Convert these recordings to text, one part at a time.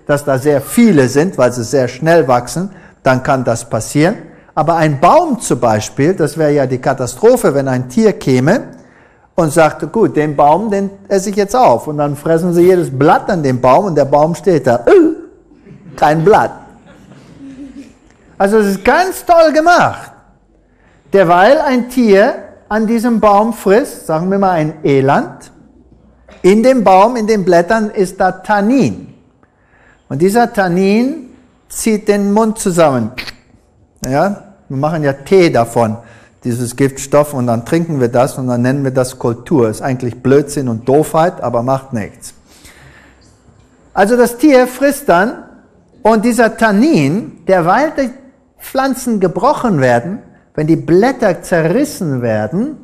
dass da sehr viele sind, weil sie sehr schnell wachsen, dann kann das passieren. Aber ein Baum zum Beispiel, das wäre ja die Katastrophe, wenn ein Tier käme und sagte, gut, den Baum, den esse ich jetzt auf. Und dann fressen sie jedes Blatt an dem Baum und der Baum steht da. Kein Blatt. Also es ist ganz toll gemacht. Derweil ein Tier an diesem Baum frisst, sagen wir mal ein Eland, in dem Baum, in den Blättern ist da Tannin. Und dieser Tannin zieht den Mund zusammen. Ja, wir machen ja Tee davon, dieses Giftstoff, und dann trinken wir das und dann nennen wir das Kultur. Ist eigentlich Blödsinn und Doofheit, aber macht nichts. Also das Tier frisst dann und dieser Tannin, derweil die Pflanzen gebrochen werden, wenn die Blätter zerrissen werden,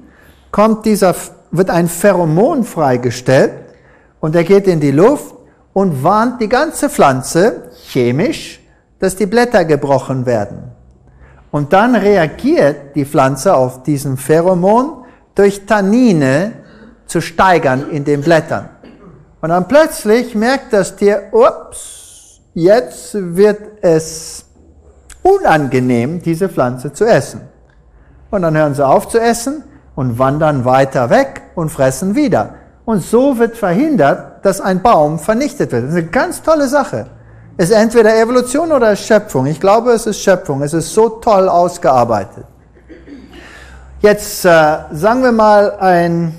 wird ein Pheromon freigestellt und er geht in die Luft und warnt die ganze Pflanze chemisch, dass die Blätter gebrochen werden. Und dann reagiert die Pflanze auf diesen Pheromon durch Tannine zu steigern in den Blättern. Und dann plötzlich merkt das Tier, ups, jetzt wird es unangenehm, diese Pflanze zu essen. Und dann hören sie auf zu essen und wandern weiter weg und fressen wieder. Und so wird verhindert, dass ein Baum vernichtet wird. Das ist eine ganz tolle Sache. Es ist entweder Evolution oder Schöpfung. Ich glaube, es ist Schöpfung. Es ist so toll ausgearbeitet. Jetzt sagen wir mal ein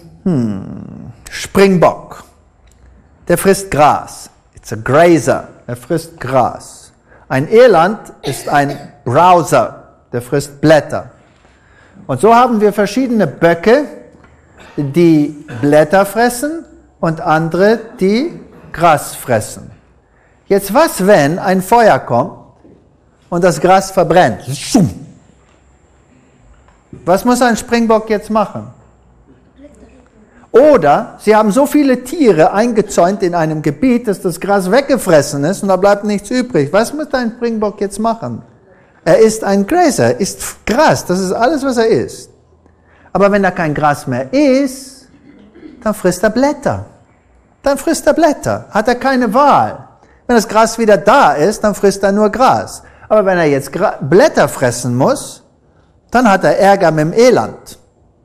Springbock. Der frisst Gras. It's a grazer. Er frisst Gras. Ein Eland ist ein Browser. Der frisst Blätter. Und so haben wir verschiedene Böcke, die Blätter fressen und andere, die Gras fressen. Jetzt was, wenn ein Feuer kommt und das Gras verbrennt? Was muss ein Springbock jetzt machen? Oder sie haben so viele Tiere eingezäunt in einem Gebiet, dass das Gras weggefressen ist und da bleibt nichts übrig. Was muss ein Springbock jetzt machen? Er ist ein Grazer, isst Gras, das ist alles, was er isst. Aber wenn da kein Gras mehr ist, dann frisst er Blätter. Dann frisst er Blätter, hat er keine Wahl. Wenn das Gras wieder da ist, dann frisst er nur Gras. Aber wenn er jetzt Blätter fressen muss, dann hat er Ärger mit dem Eland.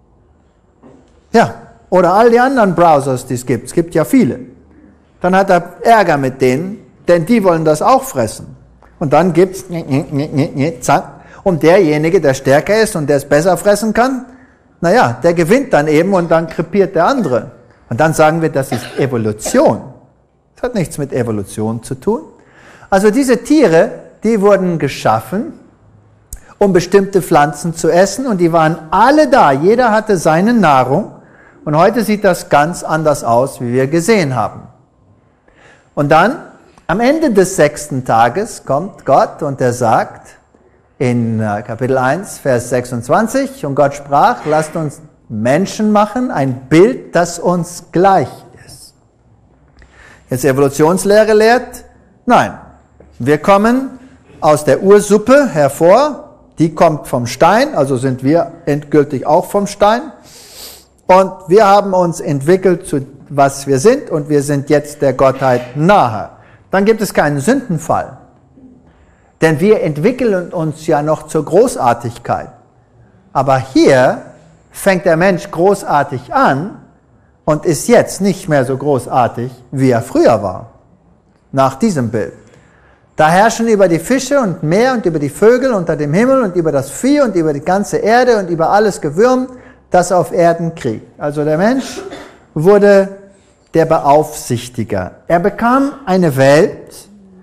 Ja, oder all die anderen Browsers, die es gibt. Es gibt ja viele. Dann hat er Ärger mit denen, denn die wollen das auch fressen. Und dann gibt's zack. Und derjenige, der stärker ist und der es besser fressen kann, naja, der gewinnt dann eben und dann krepiert der andere. Und dann sagen wir, das ist Evolution. Das hat nichts mit Evolution zu tun. Also diese Tiere, die wurden geschaffen, um bestimmte Pflanzen zu essen und die waren alle da. Jeder hatte seine Nahrung und heute sieht das ganz anders aus, wie wir gesehen haben. Und dann, am Ende des 6. Tages, kommt Gott und er sagt in Kapitel 1, Vers 26, und Gott sprach, lasst uns Menschen machen, ein Bild, das uns gleich ist. Jetzt Evolutionslehre lehrt, nein, wir kommen aus der Ursuppe hervor, die kommt vom Stein, also sind wir endgültig auch vom Stein. Und wir haben uns entwickelt zu was wir sind und wir sind jetzt der Gottheit nahe. Dann gibt es keinen Sündenfall. Denn wir entwickeln uns ja noch zur Großartigkeit. Aber hier fängt der Mensch großartig an und ist jetzt nicht mehr so großartig, wie er früher war. Nach diesem Bild. Da herrschen über die Fische und Meer und über die Vögel unter dem Himmel und über das Vieh und über die ganze Erde und über alles Gewürm, das auf Erden kriegt. Also der Mensch wurde der Beaufsichtiger. Er bekam eine Welt,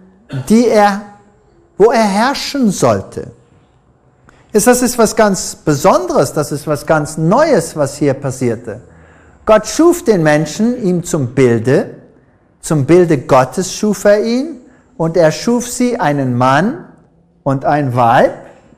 wo er herrschen sollte. Das ist was ganz Besonderes, das ist was ganz Neues, was hier passierte. Gott schuf den Menschen ihm zum Bilde Gottes schuf er ihn und er schuf sie einen Mann und ein Weib.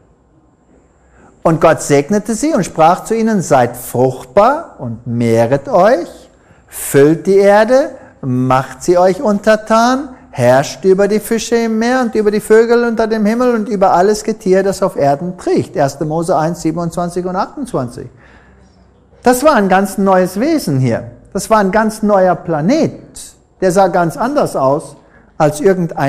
Und Gott segnete sie und sprach zu ihnen, seid fruchtbar und mehret euch, füllt die Erde, macht sie euch untertan, herrscht über die Fische im Meer und über die Vögel unter dem Himmel und über alles Getier, das auf Erden kriecht. 1. Mose 1, 27 und 28. Das war ein ganz neues Wesen hier. Das war ein ganz neuer Planet. Der sah ganz anders aus als irgendein